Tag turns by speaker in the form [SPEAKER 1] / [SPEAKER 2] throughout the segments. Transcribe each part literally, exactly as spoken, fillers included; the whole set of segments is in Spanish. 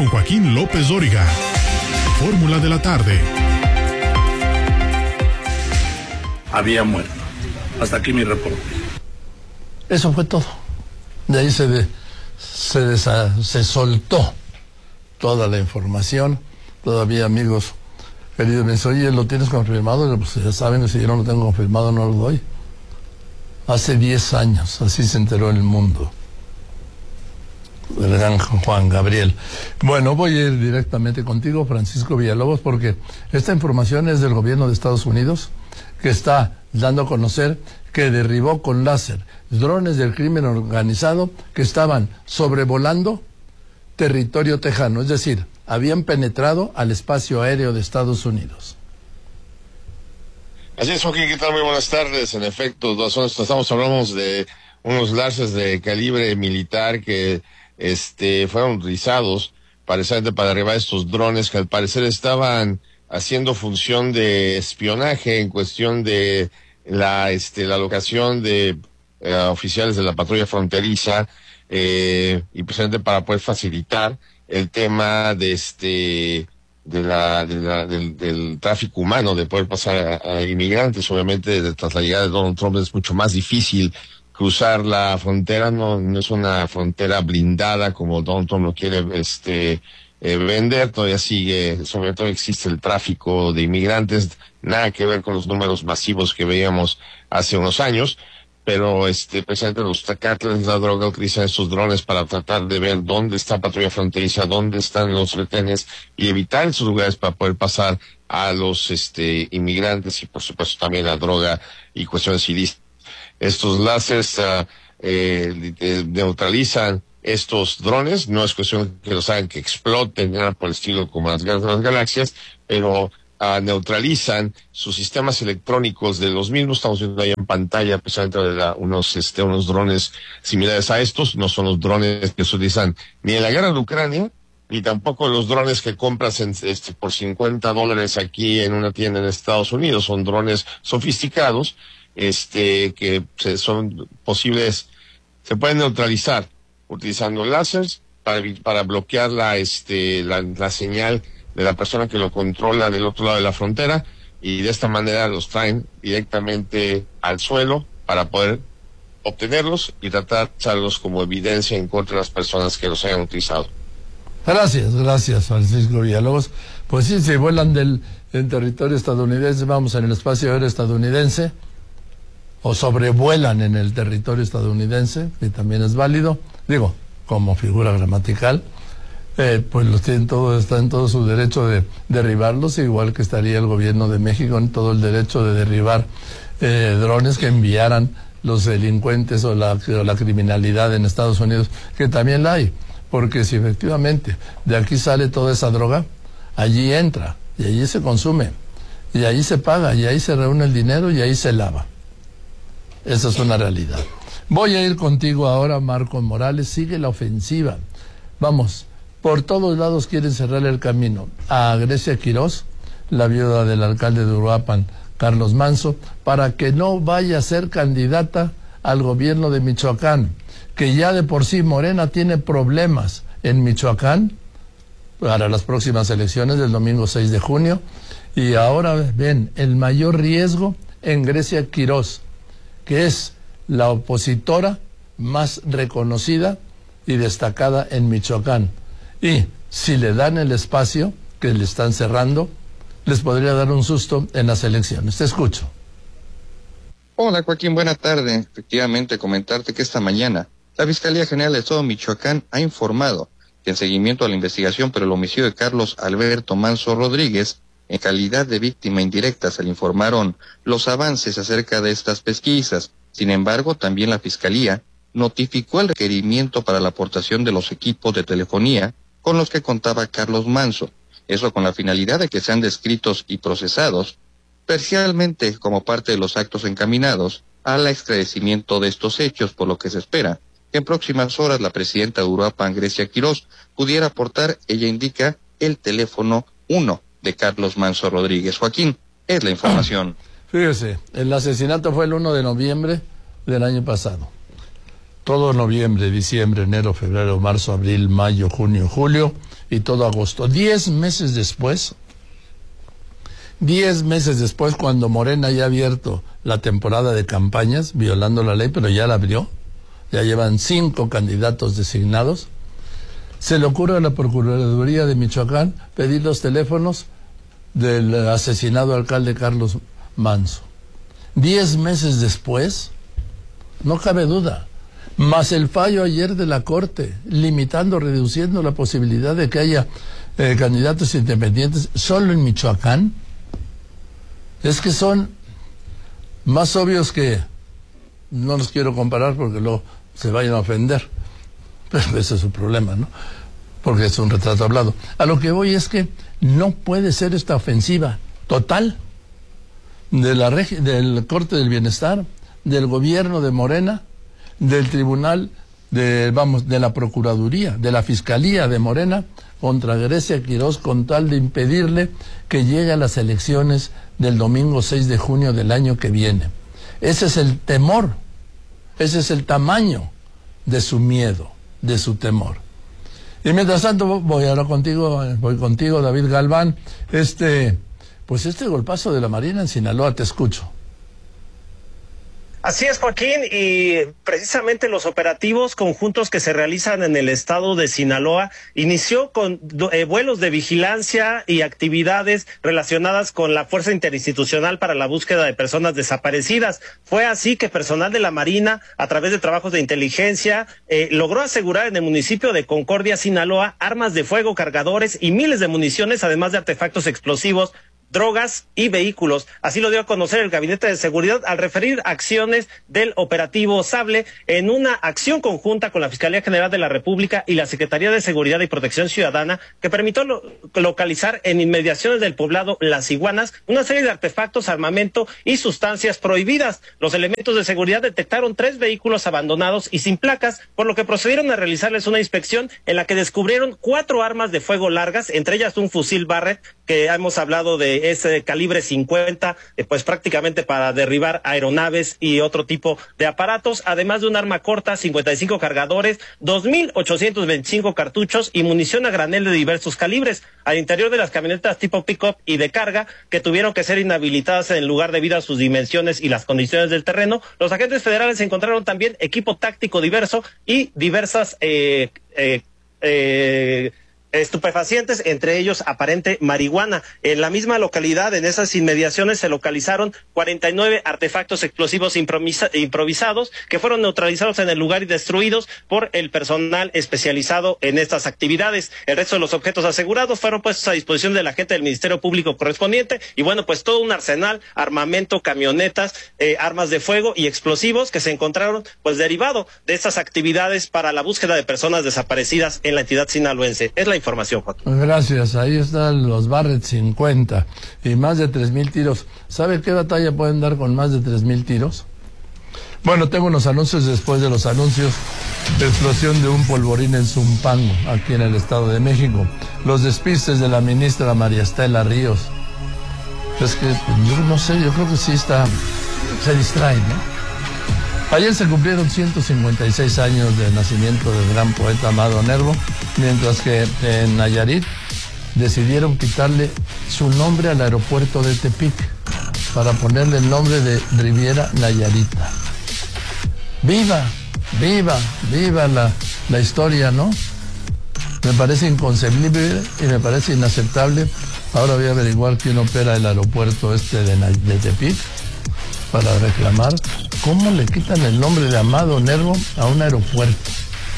[SPEAKER 1] Joaquín López Dóriga. Fórmula de la tarde.
[SPEAKER 2] Había muerto. Hasta aquí mi reporte.
[SPEAKER 3] Eso fue todo. De ahí se, de, se, desa, se soltó toda la información. Todavía, amigos queridos, me dicen, oye, ¿lo tienes confirmado? Pues ya saben, si yo no lo tengo confirmado, no lo doy. Hace diez años, así se enteró el mundo. El gran Juan Gabriel. Bueno, voy a ir directamente contigo, Francisco Villalobos, porque esta información es del gobierno de Estados Unidos, que está dando a conocer que derribó con láser drones del crimen organizado que estaban sobrevolando territorio tejano, es decir, habían penetrado al espacio aéreo de Estados Unidos.
[SPEAKER 4] Así es, Joaquín, ¿qué tal? Muy buenas tardes. En efecto, estamos hablando de unos láseres de calibre militar que este fueron utilizados precisamente para derribar estos drones que al parecer estaban haciendo función de espionaje en cuestión de la este la locación de eh, oficiales de la patrulla fronteriza eh, y precisamente para poder facilitar el tema de este de la, de la del, del tráfico humano, de poder pasar a, a inmigrantes. Obviamente, de, tras la llegada de Donald Trump es mucho más difícil cruzar la frontera, no, no es una frontera blindada como Donald Trump lo quiere este eh, vender. Todavía sigue, sobre todo existe el tráfico de inmigrantes, nada que ver con los números masivos que veíamos hace unos años, pero este precisamente los cárteles de la droga utilizan estos drones para tratar de ver dónde está la patrulla fronteriza, dónde están los retenes y evitar esos lugares para poder pasar a los este inmigrantes y por supuesto también la droga y cuestiones ilícitas. Estos láseres uh, eh, eh, neutralizan estos drones, no es cuestión que los hagan que exploten, nada por el estilo como las guerras de las galaxias, pero uh, neutralizan sus sistemas electrónicos de los mismos. Estamos viendo ahí en pantalla precisamente de la, unos este unos drones similares a estos. No son los drones que se utilizan ni en la guerra de Ucrania, ni tampoco los drones que compras en, este, por cincuenta dólares aquí en una tienda en Estados Unidos. Son drones sofisticados, este, que se, son posibles, se pueden neutralizar utilizando láseres para, para bloquear la, este, la, la señal de la persona que lo controla del otro lado de la frontera, y de esta manera los traen directamente al suelo para poder obtenerlos y tratar de usarlos como evidencia en contra de las personas que los hayan utilizado.
[SPEAKER 3] Gracias, gracias, Francisco Villalobos. Pues sí, si vuelan del, del territorio estadounidense, vamos, en el espacio aéreo estadounidense, o sobrevuelan en el territorio estadounidense, que también es válido, digo, como figura gramatical, eh, pues los tienen todo, está en todo su derecho de derribarlos, igual que estaría el gobierno de México en todo el derecho de derribar eh, drones que enviaran los delincuentes o la, o la criminalidad en Estados Unidos, que también la hay, porque si efectivamente de aquí sale toda esa droga, allí entra, y allí se consume, y ahí se paga, y ahí se reúne el dinero, y ahí se lava. Esa es una realidad. Voy a ir contigo ahora, Marco Morales. Sigue la ofensiva. Vamos, por todos lados quieren cerrar el camino a Grecia Quirós, la viuda del alcalde de Uruapan, Carlos Manso, para que no vaya a ser candidata al gobierno de Michoacán, que ya de por sí Morena tiene problemas en Michoacán para las próximas elecciones del domingo seis de junio, y ahora ven el mayor riesgo en Grecia Quirós, que es la opositora más reconocida y destacada en Michoacán. Y si le dan el espacio que le están cerrando, les podría dar un susto en las elecciones. Te escucho.
[SPEAKER 5] Hola, Joaquín, buena tarde. Efectivamente, comentarte que esta mañana la Fiscalía General del Estado de Michoacán ha informado que en seguimiento a la investigación por el homicidio de Carlos Alberto Manso Rodríguez, en calidad de víctima indirecta, se le informaron los avances acerca de estas pesquisas. Sin embargo, también la Fiscalía notificó el requerimiento para la aportación de los equipos de telefonía con los que contaba Carlos Manso. Eso con la finalidad de que sean descritos y procesados, parcialmente como parte de los actos encaminados al esclarecimiento de estos hechos, por lo que se espera que en próximas horas la presidenta de Uruapan, Grecia Quirós, pudiera aportar, ella indica, el teléfono uno de Carlos Manso Rodríguez. Joaquín, es la información.
[SPEAKER 3] Fíjese, el asesinato fue el uno de noviembre del año pasado. todo noviembre, diciembre, enero, febrero, marzo, abril, mayo, junio, julio y todo agosto. Diez meses después, diez meses después, cuando Morena ya ha abierto la temporada de campañas, violando la ley, pero ya la abrió, ya llevan cinco candidatos designados, se le ocurre a la Procuraduría de Michoacán pedir los teléfonos del asesinado alcalde Carlos Manso. Diez meses después, no cabe duda, más el fallo ayer de la Corte, limitando, reduciendo la posibilidad de que haya eh, candidatos independientes solo en Michoacán, es que son más obvios que, no los quiero comparar porque luego se vayan a ofender, pero ese es su problema, ¿no? Porque es un retrato hablado. A lo que voy es que no puede ser esta ofensiva total de la regi- del Corte del Bienestar, del gobierno de Morena, del Tribunal, de, vamos, de la Procuraduría, de la Fiscalía de Morena, contra Grecia Quirós, con tal de impedirle que llegue a las elecciones del domingo seis de junio del año que viene. Ese es el temor, ese es el tamaño de su miedo, de su temor. Y mientras tanto, voy ahora contigo, voy contigo, David Galván, este, pues este golpazo de la Marina en Sinaloa, te escucho.
[SPEAKER 6] Así es, Joaquín, y precisamente los operativos conjuntos que se realizan en el estado de Sinaloa inició con eh, vuelos de vigilancia y actividades relacionadas con la Fuerza Interinstitucional para la Búsqueda de Personas Desaparecidas. Fue así que personal de la Marina, a través de trabajos de inteligencia, eh, logró asegurar en el municipio de Concordia, Sinaloa, armas de fuego, cargadores y miles de municiones, además de artefactos explosivos, drogas y vehículos. Así lo dio a conocer el Gabinete de Seguridad al referir acciones del operativo Sable en una acción conjunta con la Fiscalía General de la República y la Secretaría de Seguridad y Protección Ciudadana, que permitió lo, localizar en inmediaciones del poblado Las Iguanas una serie de artefactos, armamento y sustancias prohibidas. Los elementos de seguridad detectaron tres vehículos abandonados y sin placas, por lo que procedieron a realizarles una inspección en la que descubrieron cuatro armas de fuego largas, entre ellas un fusil Barrett, que hemos hablado de ese calibre cincuenta, eh, pues prácticamente para derribar aeronaves y otro tipo de aparatos, además de un arma corta, cincuenta y cinco cargadores, dos mil ochocientos veinticinco cartuchos y munición a granel de diversos calibres, al interior de las camionetas tipo pick-up y de carga, que tuvieron que ser inhabilitadas en el lugar debido a sus dimensiones y las condiciones del terreno. Los agentes federales encontraron también equipo táctico diverso y diversas eh, eh, eh, estupefacientes, entre ellos aparente marihuana. En la misma localidad, en esas inmediaciones, se localizaron cuarenta y nueve artefactos explosivos improvisa- improvisados que fueron neutralizados en el lugar y destruidos por el personal especializado en estas actividades. El resto de los objetos asegurados fueron puestos a disposición de la gente del Ministerio Público correspondiente y bueno, pues todo un arsenal, armamento, camionetas, eh, armas de fuego y explosivos que se encontraron pues derivado de estas actividades para la búsqueda de personas desaparecidas en la entidad sinaloense. Es la información, Joaquín.
[SPEAKER 3] Gracias, ahí están los Barrett cincuenta y más de tres mil tiros. ¿Sabe qué batalla pueden dar con más de tres mil tiros? Bueno, tengo unos anuncios. Después de los anuncios, explosión de un polvorín en Zumpango, aquí en el Estado de México. Los despistes de la ministra María Estela Ríos. Es que, yo no sé, yo creo que sí está, se distrae, ¿no? Ayer se cumplieron ciento cincuenta y seis años de nacimiento del gran poeta Amado Nervo, mientras que en Nayarit decidieron quitarle su nombre al aeropuerto de Tepic para ponerle el nombre de Riviera Nayarita. ¡Viva! ¡Viva! ¡Viva la, la historia!, ¿no? Me parece inconcebible y me parece inaceptable. Ahora voy a averiguar quién opera el aeropuerto este de, de Tepic para reclamar cómo le quitan el nombre de Amado Nervo a un aeropuerto.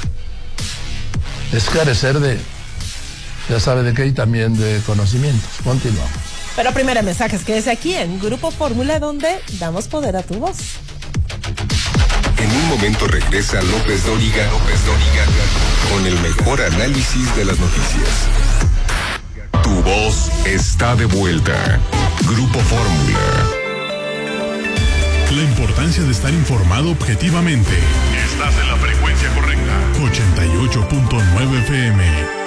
[SPEAKER 3] Es carecer de, ya sabe de qué, y también de conocimientos. Continuamos.
[SPEAKER 7] Pero primero mensajes, que es aquí en Grupo Fórmula, donde damos poder a tu voz.
[SPEAKER 8] En un momento regresa López Dóriga, López Dóriga, con el mejor análisis de las noticias. Tu voz está de vuelta. Grupo Fórmula.
[SPEAKER 1] La importancia de estar informado objetivamente. Estás en la frecuencia correcta. ochenta y ocho punto nueve F M.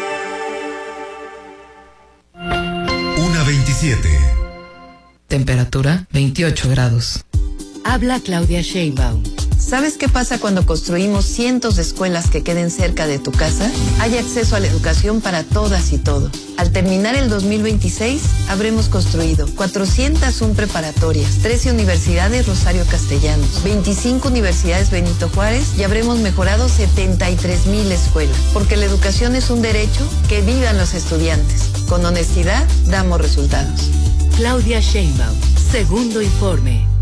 [SPEAKER 9] una veintisiete.
[SPEAKER 10] Temperatura veintiocho grados.
[SPEAKER 11] Habla Claudia Sheinbaum.
[SPEAKER 10] ¿Sabes qué pasa cuando construimos cientos de escuelas que queden cerca de tu casa? Hay acceso a la educación para todas y todos. Al terminar el dos mil veintiséis, habremos construido cuatrocientas uno preparatorias, trece universidades Rosario Castellanos, veinticinco universidades Benito Juárez y habremos mejorado setenta y tres mil escuelas. Porque la educación es un derecho, que vivan los estudiantes. Con honestidad, damos resultados.
[SPEAKER 11] Claudia Sheinbaum, segundo informe.